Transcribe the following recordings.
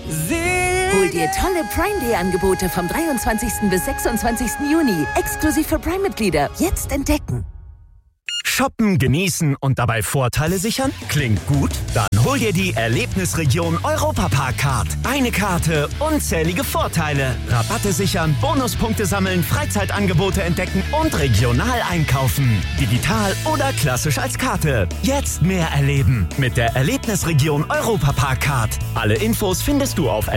Hol dir tolle Prime Day Angebote vom 23. bis 26. Juni. Exklusiv für Prime-Mitglieder. Jetzt entdecken. Shoppen, genießen und dabei Vorteile sichern? Klingt gut? Dann hol dir die Erlebnisregion Europapark-Card. Eine Karte, unzählige Vorteile. Rabatte sichern, Bonuspunkte sammeln, Freizeitangebote entdecken und regional einkaufen. Digital oder klassisch als Karte. Jetzt mehr erleben mit der Erlebnisregion Europapark-Card. Alle Infos findest du auf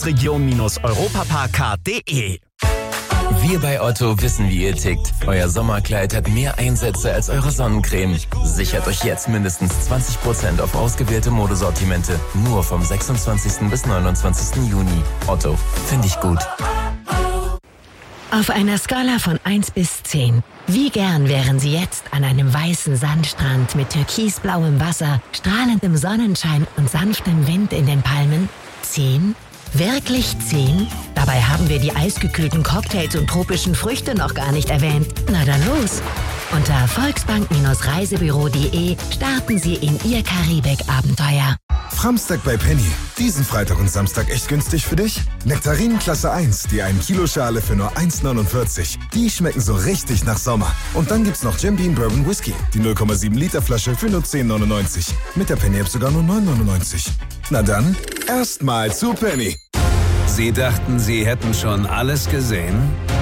erlebnisregion-europaparkcard.de. Wir bei Otto wissen, wie ihr tickt. Euer Sommerkleid hat mehr Einsätze als eure Sonnencreme. Sichert euch jetzt mindestens 20% auf ausgewählte Modesortimente. Nur vom 26. bis 29. Juni. Otto, finde ich gut. Auf einer Skala von 1 bis 10. Wie gern wären Sie jetzt an einem weißen Sandstrand mit türkisblauem Wasser, strahlendem Sonnenschein und sanftem Wind in den Palmen? 10? Wirklich 10? Dabei haben wir die eisgekühlten Cocktails und tropischen Früchte noch gar nicht erwähnt. Na dann los! Unter volksbank-reisebüro.de starten Sie in Ihr Karibik-Abenteuer. Framstag bei Penny. Diesen Freitag und Samstag echt günstig für dich? Nektarinen Klasse 1, die 1 Kilo Schale für nur 1,49. Die schmecken so richtig nach Sommer. Und dann gibt's noch Jim Beam Bourbon Whisky. Die 0,7 Liter Flasche für nur 10,99. Mit der Penny-App sogar nur 9,99. Na dann, erstmal zu Penny. Sie dachten, Sie hätten schon alles gesehen?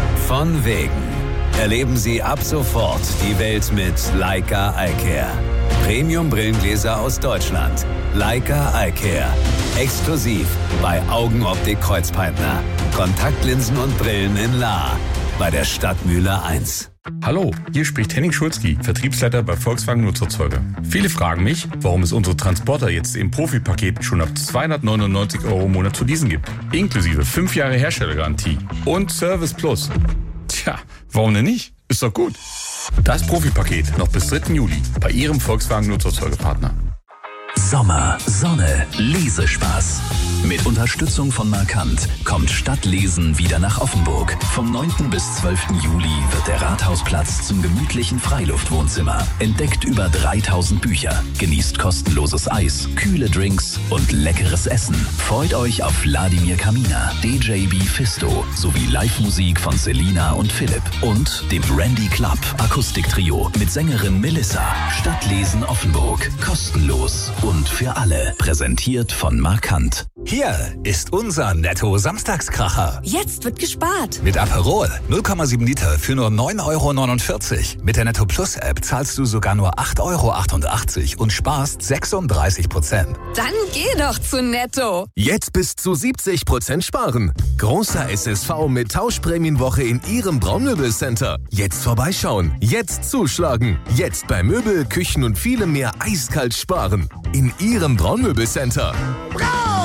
Von wegen. Erleben Sie ab sofort die Welt mit Leica Eyecare. Premium-Brillengläser aus Deutschland. Leica Eyecare. Exklusiv bei Augenoptik Kreuzpeitner. Kontaktlinsen und Brillen in Lahr. Bei der Stadtmühle 1. Hallo, hier spricht Henning Schulzki, Vertriebsleiter bei Volkswagen Nutzerzeuger. Viele fragen mich, warum es unsere Transporter jetzt im Profipaket schon ab 299 € im Monat zu leasen gibt. Inklusive 5 Jahre Herstellergarantie und Service Plus. Tja, warum denn nicht? Ist doch gut. Das Profipaket noch bis 3. Juli bei Ihrem Volkswagen Nutzerzeugerpartner. Sommer, Sonne, Lesespaß. Mit Unterstützung von Markant kommt Stadtlesen wieder nach Offenburg. Vom 9. bis 12. Juli wird der Rathausplatz zum gemütlichen Freiluftwohnzimmer. Entdeckt über 3000 Bücher, genießt kostenloses Eis, kühle Drinks und leckeres Essen. Freut euch auf Wladimir Kamina, DJ B Fisto sowie Live-Musik von Selina und Philipp und dem Randy Club Akustiktrio mit Sängerin Melissa. Stadtlesen Offenburg, kostenlos und für alle. Präsentiert von Markant. Hier ist unser Netto-Samstagskracher. Jetzt wird gespart. Mit Aperol 0,7 Liter für nur 9,49 €. Mit der Netto Plus App zahlst du sogar nur 8,88 € und sparst 36%. Dann geh doch zu Netto. Jetzt bis zu 70% sparen. Großer SSV mit Tauschprämienwoche in Ihrem Braunmöbelcenter. Jetzt vorbeischauen. Jetzt zuschlagen. Jetzt bei Möbel, Küchen und vielem mehr eiskalt sparen. In Ihrem Braunmöbelcenter.